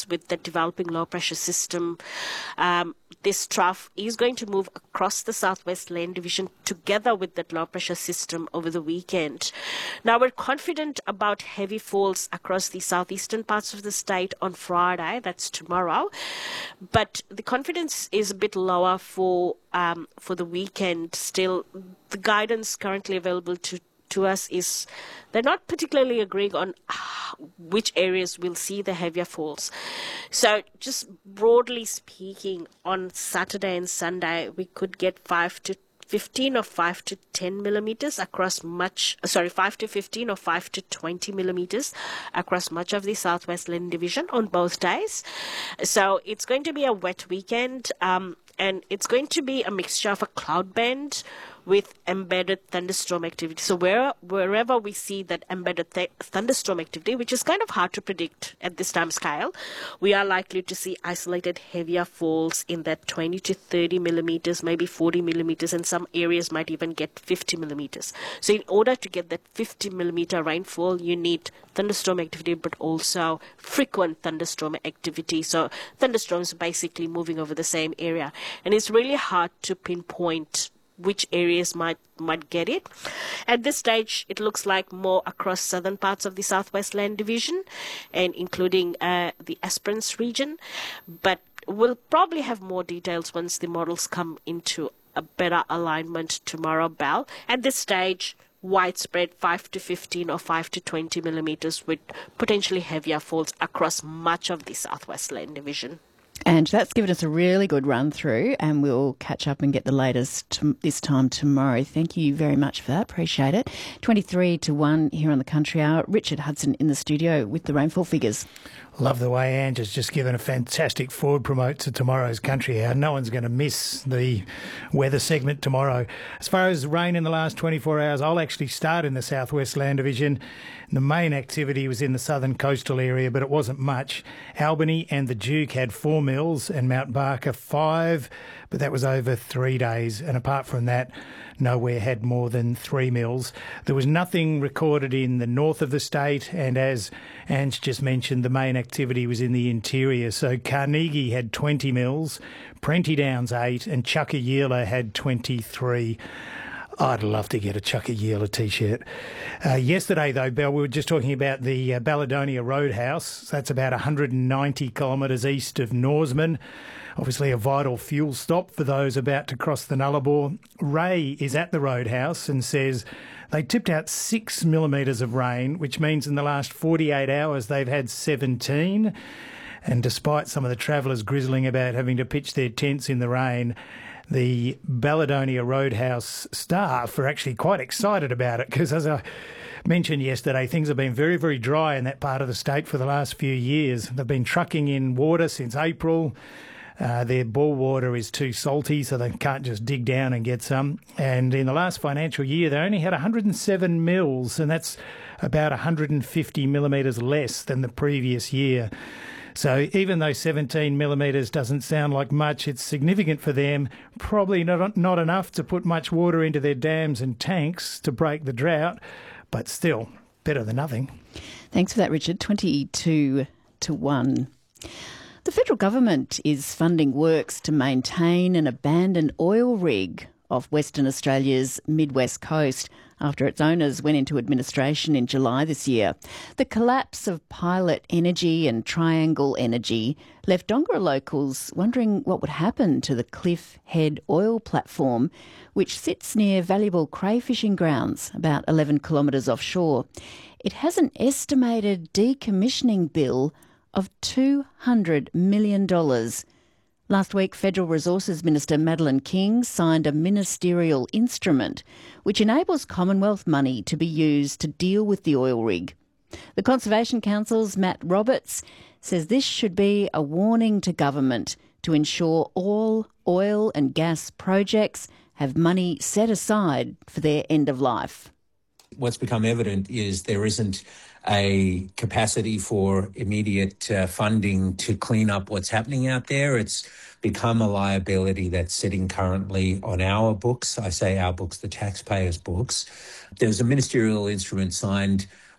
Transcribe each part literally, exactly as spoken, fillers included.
course, with the developing low-pressure system, um, this trough is going to move across the Southwest Land Division together with that low-pressure system over the weekend. Now, we're confident about heavy falls across the southeastern parts of the state on Friday. That's tomorrow. But the confidence is a bit lower for um, for the weekend. Still, the guidance currently available to to us is they're not particularly agreeing on which areas will see the heavier falls. So just broadly speaking, on Saturday and Sunday, we could get five to fifteen or five to ten millimeters across much, sorry, five to fifteen or five to twenty millimeters across much of the Southwest Land Division on both days. So it's going to be a wet weekend, um, and it's going to be a mixture of a cloud band with embedded thunderstorm activity. So where, wherever we see that embedded th- thunderstorm activity, which is kind of hard to predict at this time scale, we are likely to see isolated heavier falls in that twenty to thirty millimeters, maybe forty millimeters, and some areas might even get fifty millimeters. So in order to get that fifty millimeter rainfall, you need thunderstorm activity, but also frequent thunderstorm activity. So thunderstorms basically moving over the same area. And it's really hard to pinpoint which areas might might get it. At this stage, it looks like more across southern parts of the Southwest Land Division, and including uh, the Esperance region. But we'll probably have more details once the models come into a better alignment tomorrow, Bell. At this stage, widespread five to fifteen or five to twenty millimeters with potentially heavier falls across much of the Southwest Land Division. And that's given us a really good run through, and we'll catch up and get the latest to this time tomorrow. Thank you very much for that. Appreciate it. twenty-three to one here on the Country Hour. Richard Hudson in the studio with the rainfall figures. Love the way Ange has just given a fantastic forward promote to tomorrow's Country Hour. No one's going to miss the weather segment tomorrow. As far as rain in the last twenty-four hours, I'll actually start in the Southwest Land Division. The main activity was in the southern coastal area, but it wasn't much. Albany and the Duke had four mils and Mount Barker five, but that was over three days. And apart from that, nowhere had more than three mils. There was nothing recorded in the north of the state, and as Ange just mentioned, the main activity was in the interior. So Carnegie had twenty mils, Prenty Downs eight, and Chuckayeela had twenty-three. I'd love to get a Chuckayeela T-shirt. Uh, yesterday, though, Belle, we were just talking about the uh, Balladonia Roadhouse. That's about one hundred ninety kilometres east of Norseman. Obviously a vital fuel stop for those about to cross the Nullarbor. Ray is at the Roadhouse and says they tipped out six millimetres of rain, which means in the last forty-eight hours they've had seventeen. And despite some of the travellers grizzling about having to pitch their tents in the rain, the Balladonia Roadhouse staff are actually quite excited about it because, as I mentioned yesterday, things have been very, very dry in that part of the state for the last few years. They've been trucking in water since April. Uh, their bore water is too salty, so they can't just dig down and get some. And in the last financial year, they only had one hundred seven mils, and that's about one hundred fifty millimetres less than the previous year. So even though seventeen millimetres doesn't sound like much, it's significant for them. Probably not, not enough to put much water into their dams and tanks to break the drought, but still better than nothing. Thanks for that, Richard. twenty-two to one. The federal government is funding works to maintain an abandoned oil rig off Western Australia's Mid-West coast after its owners went into administration in July this year. The collapse of Pilot Energy and Triangle Energy left Dongara locals wondering what would happen to the Cliff Head oil platform, which sits near valuable crayfishing grounds about eleven kilometres offshore. It has an estimated decommissioning bill of two hundred million dollars. Last week, Federal Resources Minister Madeleine King signed a ministerial instrument which enables Commonwealth money to be used to deal with the oil rig. The Conservation Council's Matt Roberts says this should be a warning to government to ensure all oil and gas projects have money set aside for their end of life. What's become evident is there isn't a capacity for immediate uh, funding to clean up what's happening out there. It's become a liability that's sitting currently on our books. I say our books, the taxpayers' books. There was a ministerial instrument signed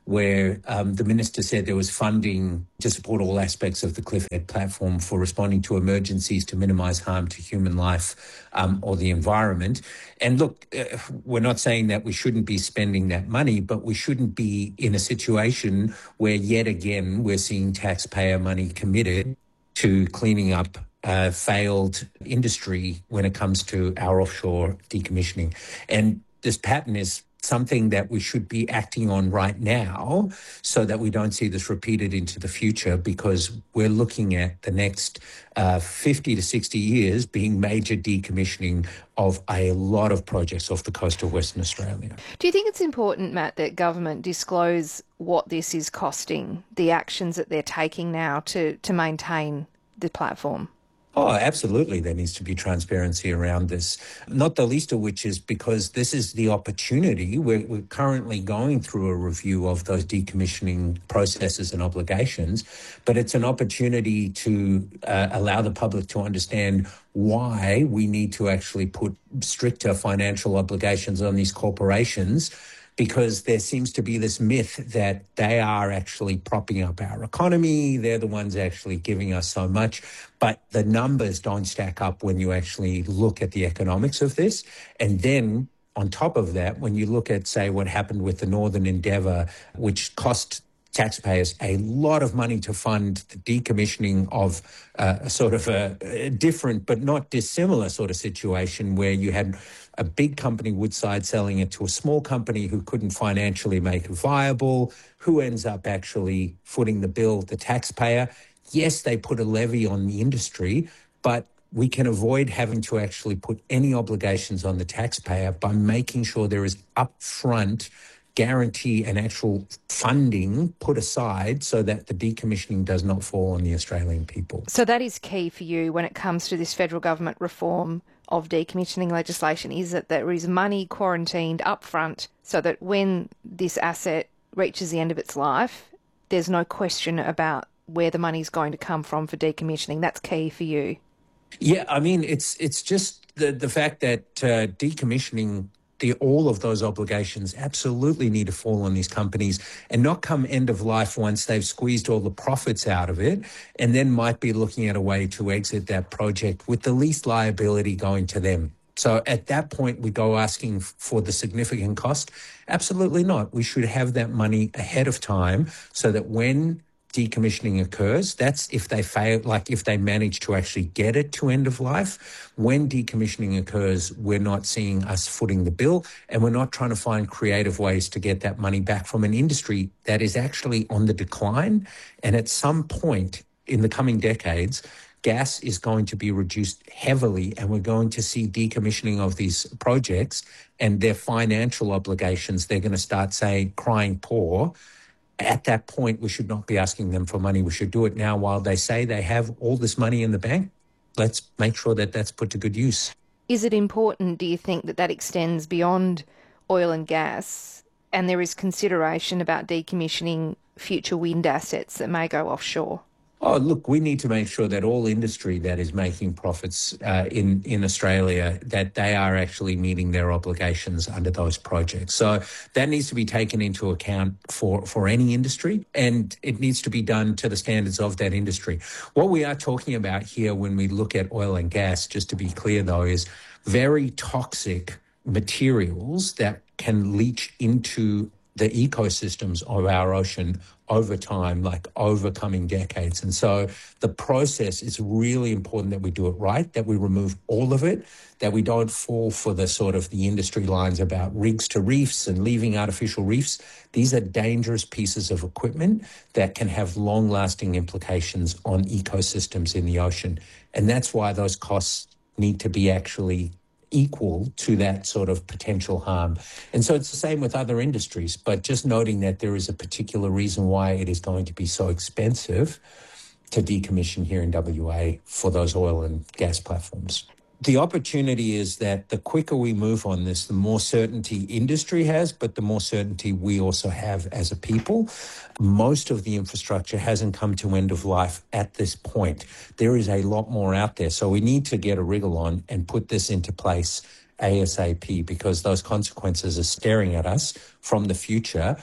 where um, the minister said there was funding to support all aspects of the Clifford platform for responding to emergencies to minimise harm to human life um, or the environment. And look, uh, we're not saying that we shouldn't be spending that money, but we shouldn't be in a situation where yet again we're seeing taxpayer money committed to cleaning up uh, failed industry when it comes to our offshore decommissioning. And this pattern is something that we should be acting on right now so that we don't see this repeated into the future, because we're looking at the next uh, fifty to sixty years being major decommissioning of a lot of projects off the coast of Western Australia. Do you think it's important, Matt, that government disclose what this is costing, the actions that they're taking now to, to maintain the platform? Oh, absolutely. There needs to be transparency around this, not the least of which is because this is the opportunity. We're, we're currently going through a review of those decommissioning processes and obligations, but it's an opportunity to uh, allow the public to understand why we need to actually put stricter financial obligations on these corporations, because there seems to be this myth that they are actually propping up our economy. They're the ones actually giving us so much. But the numbers don't stack up when you actually look at the economics of this. And then on top of that, when you look at, say, what happened with the Northern Endeavour, which cost taxpayers a lot of money to fund the decommissioning of uh, a sort of a, a different but not dissimilar sort of situation where you had a big company, Woodside, selling it to a small company who couldn't financially make it viable. Who ends up actually footing the bill? The taxpayer. Yes, they put a levy on the industry, but we can avoid having to actually put any obligations on the taxpayer by making sure there is upfront guarantee and actual funding put aside so that the decommissioning does not fall on the Australian people. So that is key for you when it comes to this federal government reform of decommissioning legislation, is that there is money quarantined upfront so that when this asset reaches the end of its life, there's no question about where the money's going to come from for decommissioning. That's key for you. Yeah, I mean, it's it's just the, the fact that uh, decommissioning, The, all of those obligations absolutely need to fall on these companies and not come end of life once they've squeezed all the profits out of it, and then might be looking at a way to exit that project with the least liability going to them. So at that point, we go asking for the significant cost? Absolutely not. We should have that money ahead of time so that when decommissioning occurs, that's if they fail, like if they manage to actually get it to end of life. When decommissioning occurs, we're not seeing us footing the bill, and we're not trying to find creative ways to get that money back from an industry that is actually on the decline. And at some point in the coming decades, gas is going to be reduced heavily, and we're going to see decommissioning of these projects and their financial obligations. They're going to start saying, crying poor. At that point, we should not be asking them for money. We should do it now while they say they have all this money in the bank. Let's make sure that that's put to good use. Is it important, do you think, that that extends beyond oil and gas, and there is consideration about decommissioning future wind assets that may go offshore? Oh, look, we need to make sure that all industry that is making profits uh, in, in Australia, that they are actually meeting their obligations under those projects. So that needs to be taken into account for, for any industry, and it needs to be done to the standards of that industry. What we are talking about here when we look at oil and gas, just to be clear though, is very toxic materials that can leach into the ecosystems of our ocean over time, like over coming decades. And so the process is really important that we do it right, that we remove all of it, that we don't fall for the sort of the industry lines about rigs to reefs and leaving artificial reefs. These are dangerous pieces of equipment that can have long-lasting implications on ecosystems in the ocean. And that's why those costs need to be actually equal to that sort of potential harm. And so it's the same with other industries, but just noting that there is a particular reason why it is going to be so expensive to decommission here in W A for those oil and gas platforms. The opportunity is that the quicker we move on this, the more certainty industry has, but the more certainty we also have as a people. Most of the infrastructure hasn't come to end of life at this point. There is a lot more out there. So we need to get a wriggle on and put this into place ASAP, because those consequences are staring at us from the future.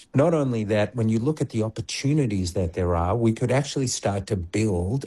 Not only that, when you look at the opportunities that there are, we could actually start to build